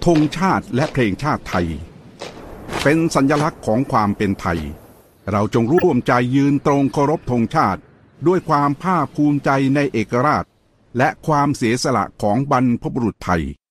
ธงชาติและเพลงชาติไทยเป็นสัญลักษณ์ของความเป็นไทยเราจงร่วมใจยืนตรงเคารพธงชาติด้วยความภาคภูมิใจในเอกราชและความเสียสละของบรรพบุรุษไทย